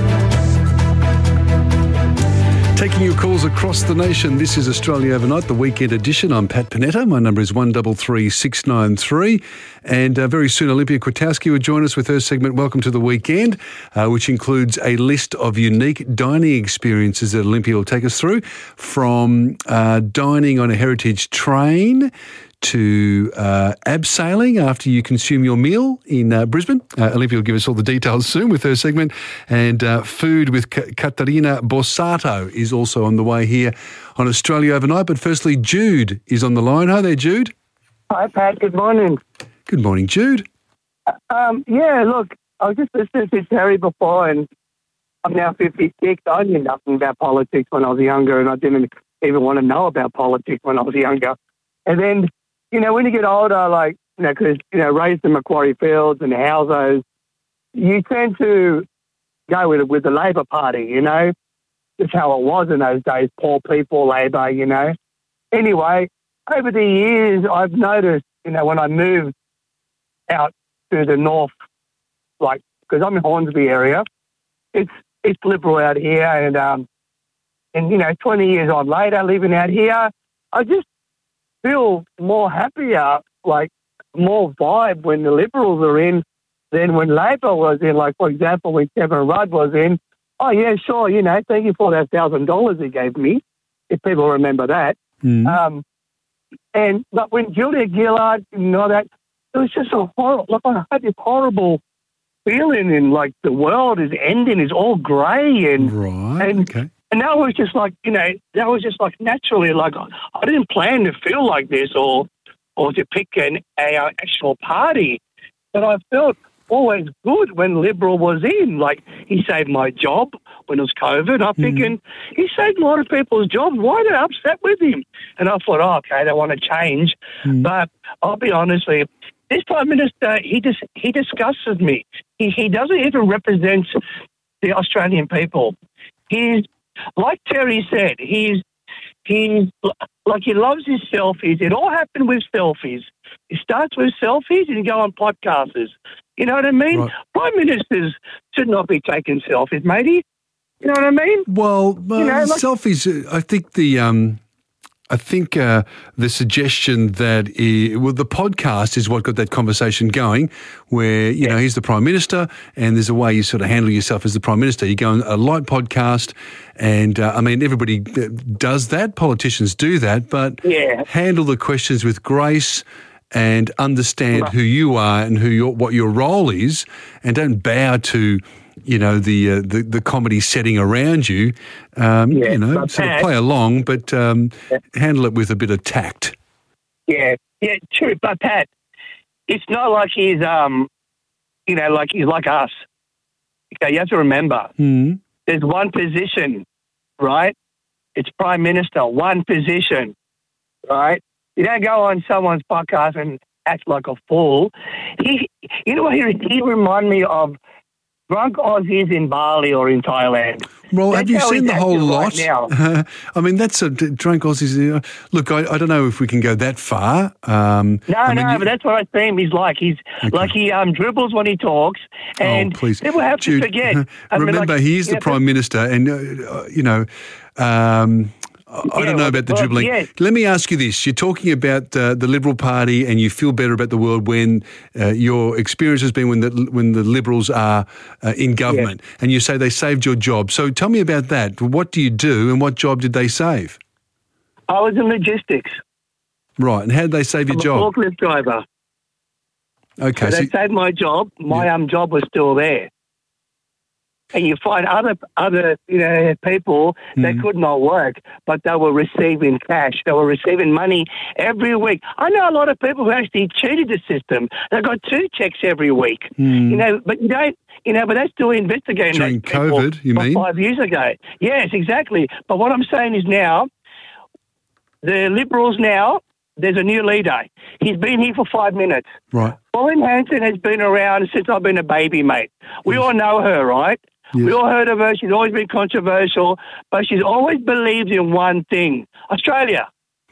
Taking your calls across the nation, this is Australia Overnight, the weekend edition. I'm Pat Panetta. My number is one three three six nine three. And uh, very soon, Olympia Kwiatkowski will join us with her segment, Welcome to the Weekend, uh, which includes a list of unique dining experiences that Olympia will take us through, from uh, dining on a heritage train to uh, abseiling after you consume your meal in uh, Brisbane. Uh, Olympia will give us all the details soon with her segment. And uh, food with K- Katarina Borsato is also on the way here on Australia Overnight. But firstly, Jude is on the line. Hi there, Jude. Hi, Pat. Good morning. Good morning, Jude. Um, yeah, look, I was just listening to Terry before, and I'm now fifty-six. I knew nothing about politics when I was younger, and I didn't even want to know about politics when I was younger. And then, you know, when you get older, like, you know, because, you know, raised in Macquarie Fields and houses, you tend to go with with the Labor Party, you know. That's how it was in those days, poor people, Labor, you know. Anyway, over the years, I've noticed, you know, when I moved out to the north, like, because I'm in Hornsby area, it's it's liberal out here, and, um, and you know, twenty years on later, living out here, I just feel more happier, like more vibe when the Liberals are in than when Labor was in. Like, for example, when Kevin Rudd was in, oh, yeah, sure, you know, thank you for that one thousand dollars he gave me, if people remember that. Mm. Um, and but when Julia Gillard, you know, that, it was just a horrible, like I had this horrible feeling in, like, the world is ending, it's all grey. And, right, and, okay. And that was just like, you know, that was just like naturally, like, I didn't plan to feel like this or or to pick an a, uh, actual party. But I felt always good when Liberal was in. Like, he saved my job when it was COVID. I'm mm. thinking, he saved a lot of people's jobs. Why are they upset with him? And I thought, oh, okay, they want to change. Mm. But I'll be honest with you, this Prime Minister, he dis- he disgusts me. He, he doesn't even represent the Australian people. He's, like Terry said, he's, he's like he loves his selfies. It all happened with selfies. It starts with selfies and you go on podcasters. You know what I mean? Right. Prime Ministers should not be taking selfies, matey. You know what I mean? Well, uh, you know, like- selfies, I think the... Um I think uh, the suggestion that he, well, the podcast is what got that conversation going, where you yeah. know he's the Prime Minister, and there's a way you sort of handle yourself as the Prime Minister. You go on a light podcast, and uh, I mean everybody does that. Politicians do that, but yeah. handle the questions with grace and understand right. who you are and who your what your role is, and don't bow to. You know, the, uh, the the comedy setting around you, um, yeah, you know, sort Pat, of play along, but um, yeah. handle it with a bit of tact. Yeah, yeah, true. But Pat, it's not like he's, um, you know, like he's like us. Okay, you have to remember, mm. there's one position, right? It's Prime Minister, one position, right? You don't go on someone's podcast and act like a fool. He, you know what, he, he reminded me of drunk Aussies in Bali or in Thailand. Well, that's have you seen the whole lot? Right now. Uh, I mean, that's a drunk Aussies. Uh, look, I, I don't know if we can go that far. Um, no, I mean, no, you, but that's what I see him. He's like he's okay. like he um, dribbles when he talks, and oh, please. people have Jude, to forget. I remember, mean, like, he is the yeah, Prime but, Minister, and uh, you know. Um, I yeah, don't know about the well, dribbling. Yeah. Let me ask you this. You're talking about uh, the Liberal Party and you feel better about the world when uh, your experience has been when the when the Liberals are uh, in government yeah. and you say they saved your job. So tell me about that. What do you do and what job did they save? I was in logistics. Right. And how did they save your I'm job? a forklift driver. Okay. So so they saved my job. My yeah. um job was still there. And you find other other you know people mm. that could not work, but they were receiving cash. They were receiving money every week. I know a lot of people who actually cheated the system. They got two checks every week. Mm. You know, but you don't. You know, but they're still investigating during those people COVID. You mean five years ago? Yes, exactly. But what I'm saying is now, the Liberals now. There's a new leader. He's been here for five minutes. Right. Pauline Hanson has been around since I've been a baby, mate. We yes. all know her, right? Yes. We all heard of her. She's always been controversial, but she's always believed in one thing, Australia.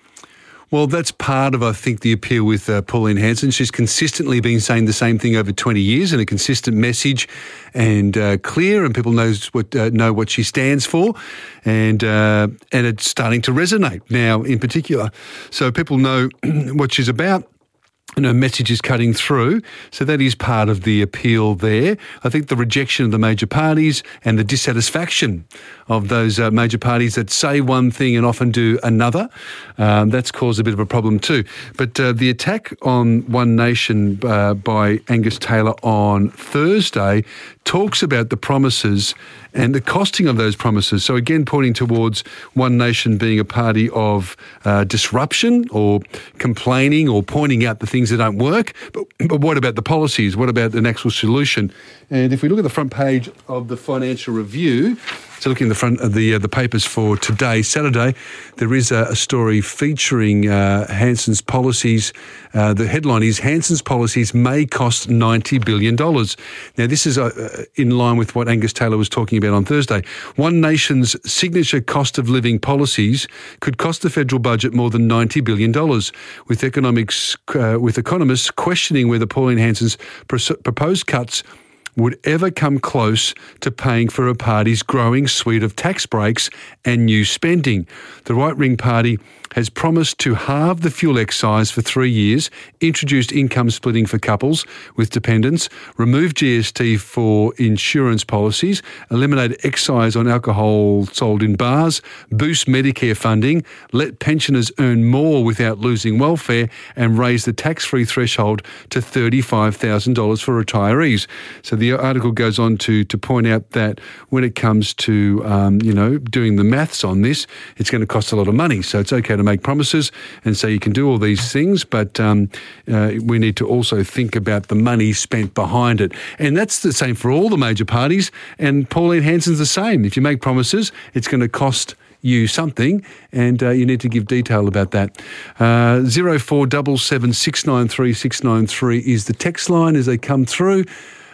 Well, that's part of, I think, the appeal with uh, Pauline Hanson. She's consistently been saying the same thing over twenty years, and a consistent message, and uh, clear, and people knows what uh, know what she stands for, and uh, and it's starting to resonate now, in particular. So people know what she's about. And her message is cutting through, so that is part of the appeal there. I think the rejection of the major parties and the dissatisfaction of those uh, major parties that say one thing and often do another, um, that's caused a bit of a problem too. But uh, the attack on One Nation uh, by Angus Taylor on Thursday talks about the promises and the costing of those promises. So again, pointing towards One Nation being a party of uh, disruption or complaining or pointing out the things that don't work. But, but what about the policies? What about an actual solution? And if we look at the front page of the Financial Review, so looking at the front of the uh, the papers for today, Saturday, there is a, a story featuring uh, Hanson's policies. Uh, the headline is Hanson's policies may cost ninety billion dollars. Now, this is uh, in line with what Angus Taylor was talking about on Thursday. One Nation's signature cost of living policies could cost the federal budget more than ninety billion dollars, with economics uh, with economists questioning whether Pauline Hanson's pros- proposed cuts would ever come close to paying for a party's growing suite of tax breaks and new spending. The right-wing party has promised to halve the fuel excise for three years, introduced income splitting for couples with dependents, remove G S T for insurance policies, eliminate excise on alcohol sold in bars, boost Medicare funding, let pensioners earn more without losing welfare, and raise the tax-free threshold to thirty-five thousand dollars for retirees. So the article goes on to to point out that when it comes to, um, you know, doing the maths on this, it's going to cost a lot of money. So it's okay to to make promises and say you can do all these things, but um, uh, we need to also think about the money spent behind it. And that's the same for all the major parties, and Pauline Hanson's the same. If you make promises, it's going to cost you something, and uh, you need to give detail about that. Uh, zero four seven seven six nine three six nine three is the text line as they come through.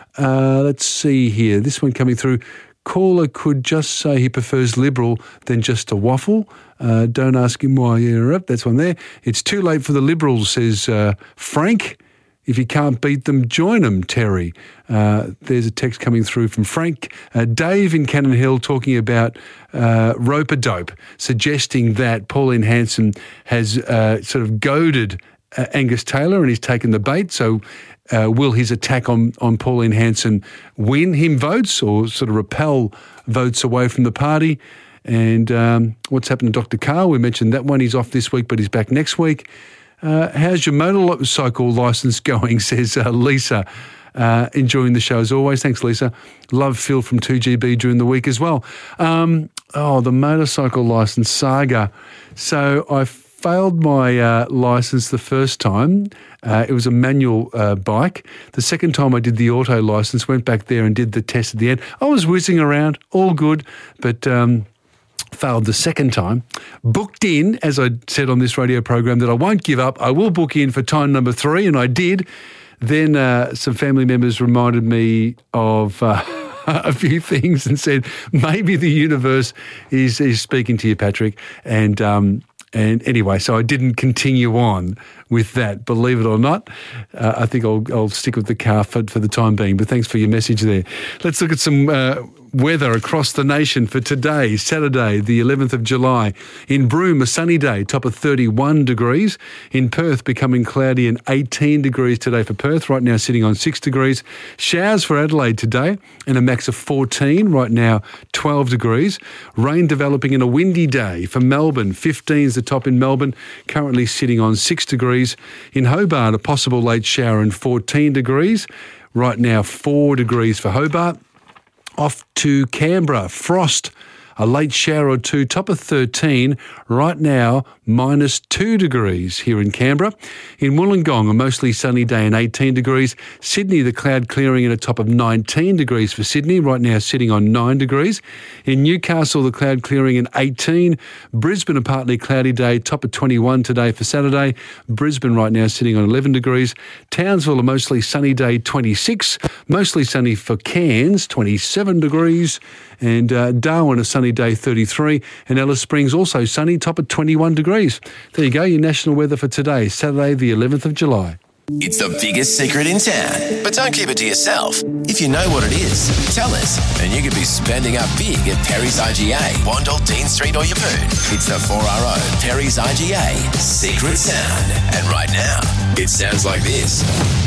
Uh, let's see here. This one coming through. Caller could just say he prefers Liberal than just a waffle. Uh, don't ask him why. Yeah, that's one there. It's too late for the Liberals, says uh, Frank. If you can't beat them, join them, Terry. Uh, there's a text coming through from Frank. Uh, Dave in Cannon Hill talking about uh, rope-a-dope, suggesting that Pauline Hanson has uh, sort of goaded uh, Angus Taylor and he's taken the bait. So uh, will his attack on, on Pauline Hanson win him votes or sort of repel votes away from the party? And um, what's happened to Doctor Carr? We mentioned that one. He's off this week, but he's back next week. Uh, how's your motorcycle licence going, says uh, Lisa. Uh, enjoying the show as always. Thanks, Lisa. Love Phil from two G B during the week as well. Um, oh, the motorcycle licence saga. So I failed my uh, licence the first time. Uh, it was a manual uh, bike. The second time I did the auto licence, went back there and did the test at the end. I was whizzing around, all good, but... Um, failed the second time, booked in, as I said on this radio program, that I won't give up. I will book in for time number three, and I did. Then uh, some family members reminded me of uh, a few things and said, maybe the universe is, is speaking to you, Patrick. And um, and anyway, so I didn't continue on with that, believe it or not. Uh, I think I'll, I'll stick with the car for, for the time being, but thanks for your message there. Let's look at some... Uh, weather across the nation for today, Saturday, the eleventh of July. In Broome, a sunny day, top of thirty-one degrees. In Perth, becoming cloudy and eighteen degrees today for Perth, right now sitting on six degrees. Showers for Adelaide today and a max of fourteen, right now twelve degrees. Rain developing in a windy day for Melbourne, fifteen is the top in Melbourne, currently sitting on six degrees. In Hobart, a possible late shower and fourteen degrees, right now four degrees for Hobart. Off to Canberra, frost, a late shower or two, top of thirteen, right now minus two degrees here in Canberra. In Wollongong, a mostly sunny day and eighteen degrees. Sydney, the cloud clearing at a top of nineteen degrees for Sydney, right now sitting on nine degrees. In Newcastle, the cloud clearing at eighteen. Brisbane, a partly cloudy day, top of twenty-one today for Saturday. Brisbane right now sitting on eleven degrees. Townsville, a mostly sunny day, twenty-six. Mostly sunny for Cairns, twenty-seven degrees. And uh, Darwin, a sunny day, thirty-three. And Alice Springs, also sunny, top of twenty-one degrees. There you go, your national weather for today, Saturday the eleventh of July. It's the biggest secret in town, but don't keep it to yourself. If you know what it is, tell us, and you could be spending up big at Perry's I G A, Wandle, Dean Street or Yeppoon. It's the four R O Perry's I G A Secret Sound. And right now, it sounds like this.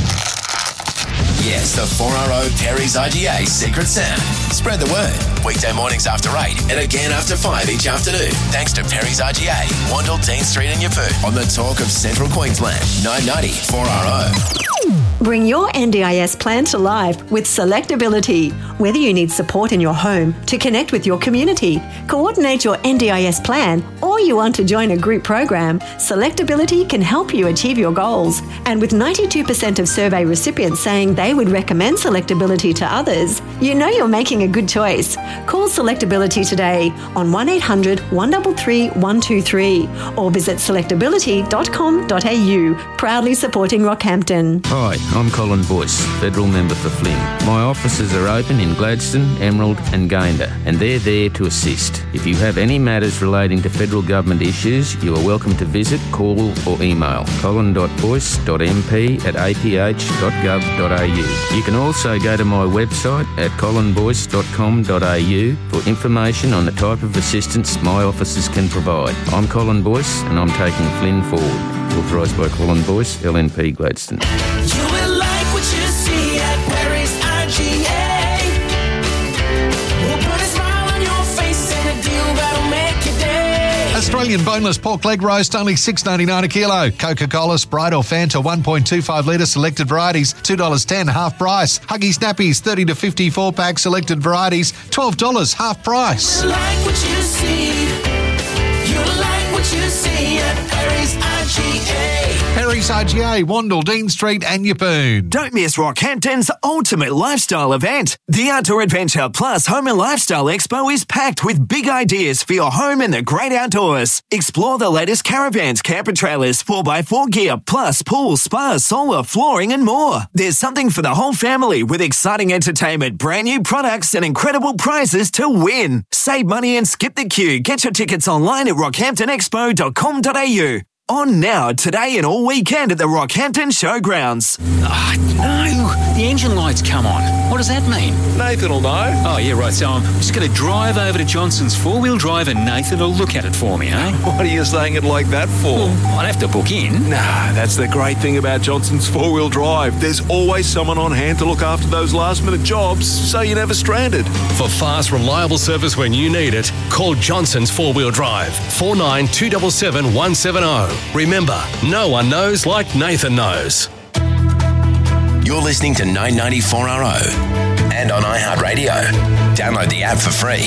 Yes, the four R O Perry's I G A Secret Sound. Spread the word. Weekday mornings after eight and again after five each afternoon. Thanks to Perry's I G A, Wandle, Dean Street and Yeppoon on the talk of Central Queensland. nine ninety four R O. Bring your N D I S plan to life with Selectability. Whether you need support in your home to connect with your community, coordinate your N D I S plan, or you want to join a group program, Selectability can help you achieve your goals. And with ninety-two percent of survey recipients saying they would recommend Selectability to others, you know you're making a good choice. Call Selectability today on one eight hundred one three three one two three or visit selectability dot com dot a u. Proudly supporting Rockhampton. Hi, I'm Colin Boyce, Federal Member for Flynn. My offices are open in Gladstone, Emerald and Gayndah, and they're there to assist. If you have any matters relating to federal government issues, you are welcome to visit, call or email colin dot boyce dot m p at a p h dot gov dot a u. You can also go to my website at colin boyce dot com dot a u for information on the type of assistance my offices can provide. I'm Colin Boyce and I'm taking Flynn forward. Authorised by Colin Boyce, L N P Gladstone. You will like what you see at Perry's I G A. We'll put a smile on your face and a deal that'll make your day. Australian boneless pork leg roast, only six dollars ninety-nine a kilo. Coca-Cola, Sprite or Fanta, one point two five litre, selected varieties, two dollars ten, half price. Huggy Snappies, thirty to fifty-four pack, selected varieties, twelve dollars, half price. You like what you see. You like what what you see at Harry's I G A. Harry's I G A, Wandle, Dean Street and Yeppoon. Don't miss Rockhampton's ultimate lifestyle event. The Outdoor Adventure Plus Home and Lifestyle Expo is packed with big ideas for your home and the great outdoors. Explore the latest caravans, camper trailers, four by four gear, plus pools, spas, solar, flooring and more. There's something for the whole family with exciting entertainment, brand new products and incredible prizes to win. Save money and skip the queue. Get your tickets online at rockhampton expo dot com dot a u. On now, today and all weekend at the Rockhampton Showgrounds. Oh, no. The engine light's come on. What does that mean? Nathan will know. Oh, yeah, right. So I'm just going to drive over to Johnson's four-wheel drive and Nathan will look at it for me, eh? What are you saying it like that for? Well, I'd have to book in. Nah, that's the great thing about Johnson's four-wheel drive. There's always someone on hand to look after those last-minute jobs, so you're never stranded. For fast, reliable service when you need it, call Johnson's four-wheel drive, four nine two seven seven one seven zero. Remember, no one knows like Nathan knows. You're listening to nine ninety-four R O and on iHeartRadio. Download the app for free.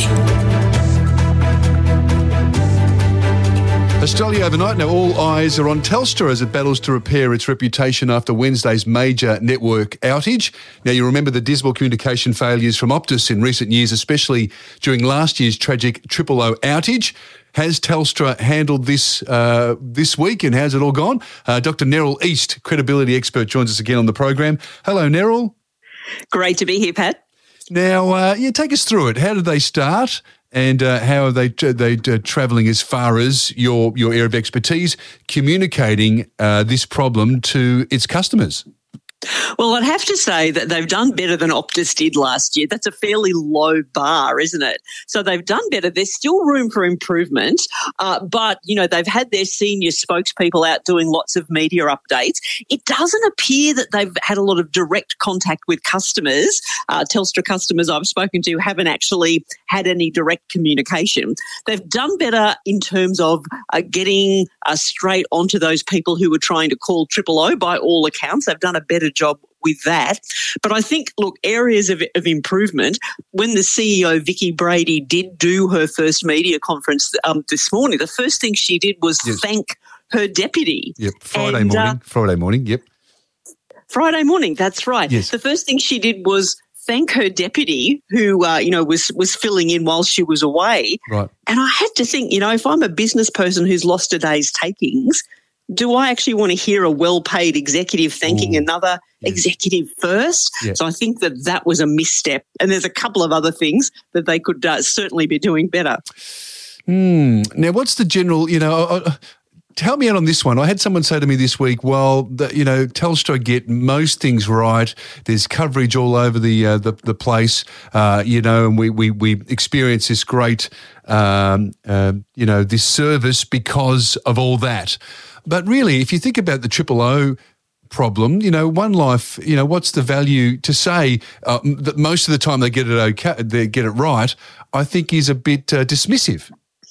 Australia overnight. Now all eyes are on Telstra as it battles to repair its reputation after Wednesday's major network outage. Now you remember the dismal communication failures from Optus in recent years, especially during last year's tragic Triple O outage. Has Telstra handled this uh, this week and how's it all gone? Uh, Doctor Neril East, credibility expert, joins us again on the program. Hello, Neril. Great to be here, Pat. Now, uh, yeah, take us through it. How did they start and uh, how are they they uh, travelling as far as your, your area of expertise, communicating uh, this problem to its customers? Well, I'd have to say that they've done better than Optus did last year. That's a fairly low bar, isn't it? So they've done better. There's still room for improvement, uh, but, you know, they've had their senior spokespeople out doing lots of media updates. It doesn't appear that they've had a lot of direct contact with customers. Uh, Telstra customers I've spoken to haven't actually had any direct communication. They've done better in terms of uh, getting uh, straight onto those people who were trying to call Triple O by all accounts. They've done a better job with that. But I think, look, areas of, of improvement, when the C E O, Vicky Brady, did do her first media conference um, this morning, the first thing she did was yes. thank her deputy. Yep, Friday and, morning. Uh, Friday morning, yep. Friday morning, that's right. Yes. The first thing she did was thank her deputy who, uh, you know, was was filling in while she was away. Right. And I had to think, you know, if I'm a business person who's lost a day's takings, do I actually want to hear a well-paid executive thanking Ooh, another yes. executive first? Yes. So I think that that was a misstep. And there's a couple of other things that they could uh, certainly be doing better. Hmm. Now, what's the general, you know, uh, help me out on this one. I had someone say to me this week, well, the, you know, Telstra get most things right. There's coverage all over the uh, the, the place, uh, you know, and we, we, we experience this great, um, uh, you know, this service because of all that. But really, if you think about the Triple O problem, you know, One Life, you know, what's the value to say uh, that most of the time they get it okay, they get it right, I think is a bit uh, dismissive.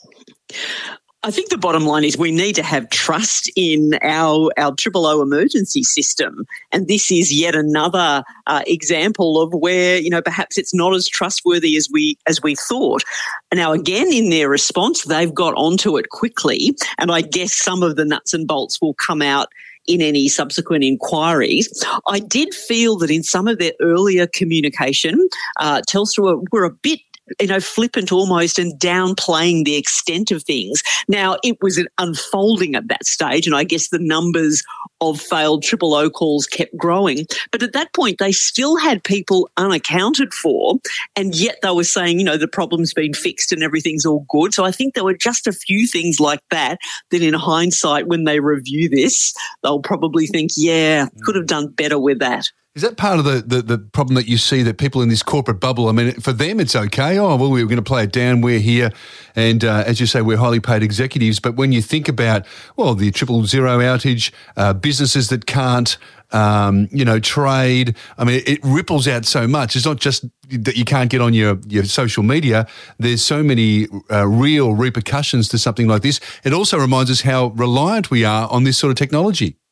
I think the bottom line is we need to have trust in our our Triple O emergency system, and this is yet another uh, example of where, you know, perhaps it's not as trustworthy as we as we thought. Now, again, in their response, they've got onto it quickly, and I guess some of the nuts and bolts will come out in any subsequent inquiries. I did feel that in some of their earlier communication, uh, Telstra were, were a bit you know, flippant almost and downplaying the extent of things. Now, it was an unfolding at that stage, and I guess the numbers of failed Triple O calls kept growing. But at that point, they still had people unaccounted for, and yet they were saying, you know, the problem's been fixed and everything's all good. So I think there were just a few things like that that in hindsight, when they review this, they'll probably think, yeah, could have done better with that. Is that part of the, the, the problem that you see that people in this corporate bubble, I mean, for them it's okay. Oh, well, we were going to play it down. We're here. And uh, as you say, we're highly paid executives. But when you think about, well, the triple zero outage, uh, businesses that can't, um, you know, trade, I mean, it ripples out so much. It's not just that you can't get on your, your social media. There's so many uh, real repercussions to something like this. It also reminds us how reliant we are on this sort of technology.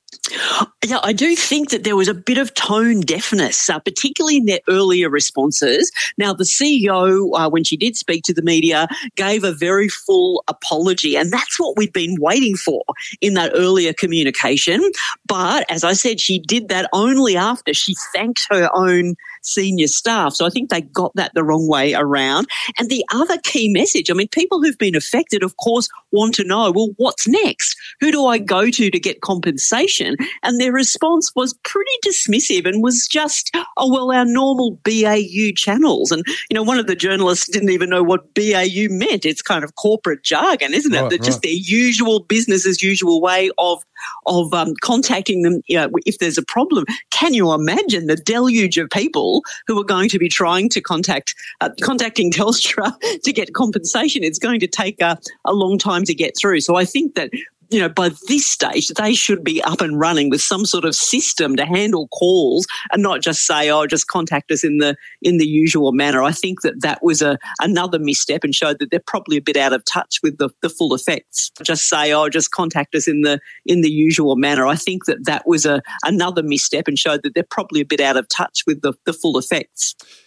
Yeah, I do think that there was a bit of tone deafness, uh, particularly in their earlier responses. Now, the C E O, uh, when she did speak to the media, gave a very full apology, and that's what we'd been waiting for in that earlier communication. But as I said, she did that only after she thanked her own senior staff. So I think they got that the wrong way around. And the other key message, I mean, people who've been affected, of course, want to know, well, what's next? Who do I go to to get compensation? And their response was pretty dismissive and was just, oh, well, our normal B A U channels. And, you know, one of the journalists didn't even know what B A U meant. It's kind of corporate jargon, isn't it? Right, That just right. their usual business as usual way of of um, contacting them, you know, if there's a problem. Can you imagine the deluge of people who are going to be trying to contact, uh, contacting Telstra to get compensation? It's going to take a, a long time to get through. So I think that, you know, by this stage, they should be up and running with some sort of system to handle calls and not just say, oh, just contact us in the in the usual manner. I think that that was a another misstep and showed that they're probably a bit out of touch with the, the full effects. Just say, oh, just contact us in the in the usual manner. I think that that was a another misstep and showed that they're probably a bit out of touch with the, the full effects.